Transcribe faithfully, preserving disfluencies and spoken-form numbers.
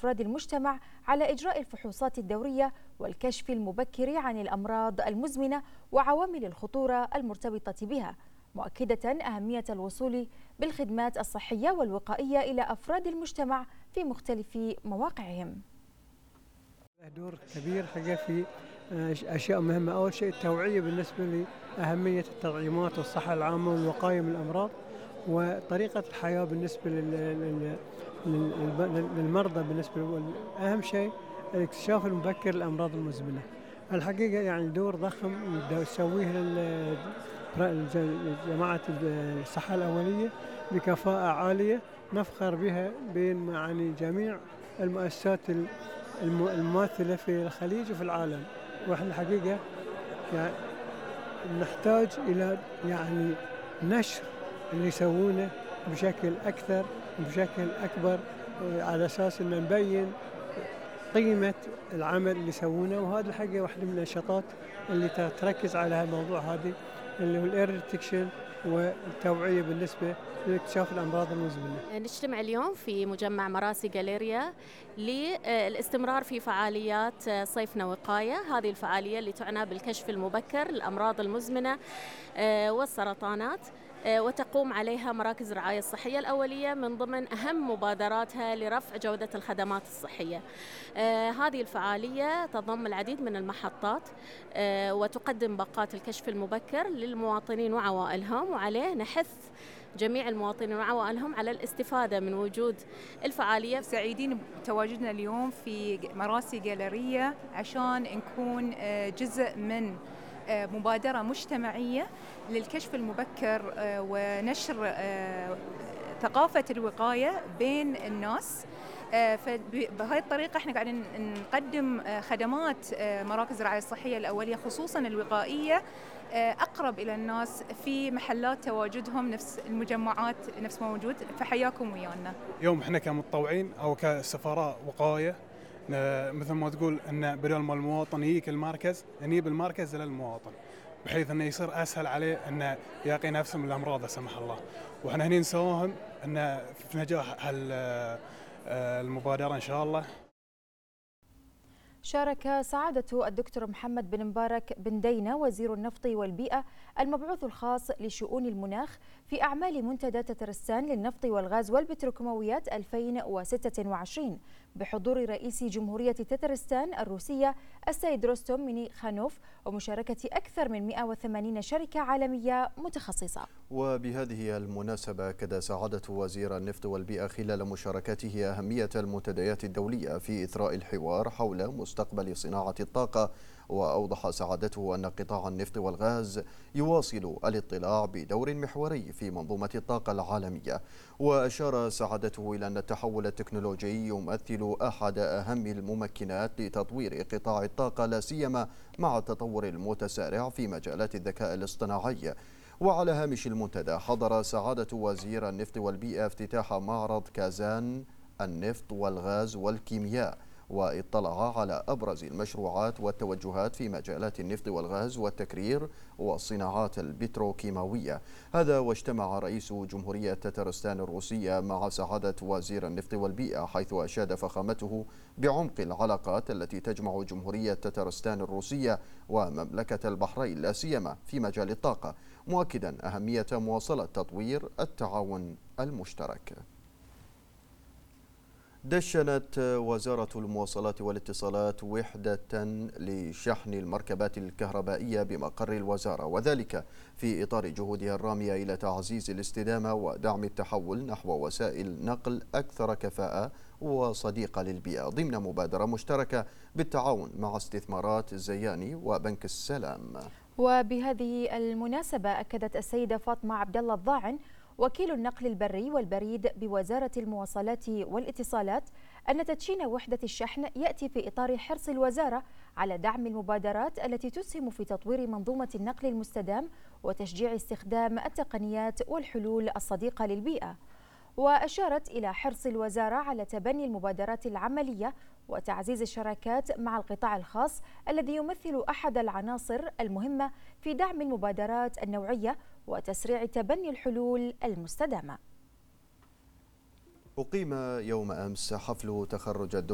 أفراد المجتمع على إجراء الفحوصات الدورية والكشف المبكر عن الأمراض المزمنة وعوامل الخطورة المرتبطة بها، مؤكدة أهمية الوصول بالخدمات الصحية والوقائية إلى أفراد المجتمع في مختلف مواقعهم. له دور كبير حقيقة في أشياء مهمة. أول شيء التوعية بالنسبة لأهمية التطعيمات والصحة العامة والوقاية من الأمراض وطريقة الحياة بالنسبة لل- لل- للمرضى. بالنسبة أهم شيء الاكتشاف المبكر للأمراض المزمنة. الحقيقة يعني دور ضخم تسويه لل- جماعة الصحة الأولية بكفاءة عالية نفخر بها بين يعني جميع المؤسسات الم- المماثلة في الخليج وفي العالم. واحنا حقيقة يعني نحتاج إلى يعني نشر اللي يسوونه بشكل أكثر وبشكل أكبر، على أساس أن نبين قيمة العمل اللي يسوونه. وهذا الحقيقة واحدة من النشاطات اللي تركز على هالموضوع هذه اللي هو الايرلي ديتكشن والتوعية بالنسبة لاكتشاف الأمراض المزمنة. نجتمع اليوم في مجمع مراسي جاليريا للاستمرار في فعاليات صيفنا وقاية. هذه الفعالية اللي تعنى بالكشف المبكر للأمراض المزمنة والسرطانات، وتقوم عليها مراكز الرعاية الصحية الأولية من ضمن أهم مبادراتها لرفع جودة الخدمات الصحية. هذه الفعالية تضم العديد من المحطات وتقدم باقات الكشف المبكر للمواطنين وعوائلهم، وعليه نحث جميع المواطنين وعوائلهم على الاستفادة من وجود الفعالية. سعيدين بتواجدنا اليوم في مراسي جاليرية عشان نكون جزء من مبادرة مجتمعية للكشف المبكر ونشر ثقافة الوقاية بين الناس. فبهذه الطريقة احنا قاعدين نقدم خدمات مراكز الرعاية الصحية الأولية خصوصا الوقائية أقرب إلى الناس في محلات تواجدهم نفس المجمعات نفس ما موجود. فحياكم ويانا. يوم احنا كمتطوعين أو كسفراء وقاية مثل ما تقول أن بدل ما المواطن يجيك المركز نجيب المركز للمواطن، بحيث أنه يصير أسهل عليه أنه يقي نفسه من الأمراض لا سمح الله. وإحنا هنا نساهم أن في نجاح المبادرة إن شاء الله. شارك سعادة الدكتور محمد بن مبارك بن دينة وزير النفط والبيئة المبعوث الخاص لشؤون المناخ في أعمال منتدى تترستان للنفط والغاز والبتروكيماويات ألفين وستة وعشرين بحضور رئيس جمهورية تترستان الروسية السيد روستوم مينيخانوف ومشاركة أكثر من مئة وثمانين شركة عالمية متخصصة. وبهذه المناسبة أكد سعادة وزير النفط والبيئة خلال مشاركته أهمية المنتديات الدولية في إثراء الحوار حول مستقبل صناعة الطاقة، وأوضح سعادته أن قطاع النفط والغاز يواصل الاطلاع بدور محوري في منظومة الطاقة العالمية. وأشار سعادته إلى أن التحول التكنولوجي يمثل أحد أهم الممكنات لتطوير قطاع الطاقة، لا سيما مع التطور المتسارع في مجالات الذكاء الاصطناعي. وعلى هامش المنتدى حضر سعادة وزير النفط والبيئة افتتاح معرض كازان النفط والغاز والكيمياء، واطلع على أبرز المشروعات والتوجهات في مجالات النفط والغاز والتكرير والصناعات البتروكيماوية. هذا واجتمع رئيس جمهورية تترستان الروسية مع سعادة وزير النفط والبيئة، حيث أشاد فخامته بعمق العلاقات التي تجمع جمهورية تترستان الروسية ومملكة البحرين لا سيما في مجال الطاقة، مؤكدا أهمية مواصلة تطوير التعاون المشترك. دشنت وزارة المواصلات والاتصالات وحدة لشحن المركبات الكهربائية بمقر الوزارة، وذلك في إطار جهودها الرامية إلى تعزيز الاستدامة ودعم التحول نحو وسائل نقل أكثر كفاءة وصديقة للبيئة ضمن مبادرة مشتركة بالتعاون مع استثمارات زياني وبنك السلام. وبهذه المناسبة أكدت السيدة فاطمة عبد الله الضاعن وكيل النقل البري والبريد بوزارة المواصلات والاتصالات أن تدشين وحدة الشحن يأتي في إطار حرص الوزارة على دعم المبادرات التي تسهم في تطوير منظومة النقل المستدام وتشجيع استخدام التقنيات والحلول الصديقة للبيئة. وأشارت إلى حرص الوزارة على تبني المبادرات العملية وتعزيز الشراكات مع القطاع الخاص الذي يمثل أحد العناصر المهمة في دعم المبادرات النوعية وتسريع تبني الحلول المستدامة. أقيم يوم أمس حفل تخرج الدكتور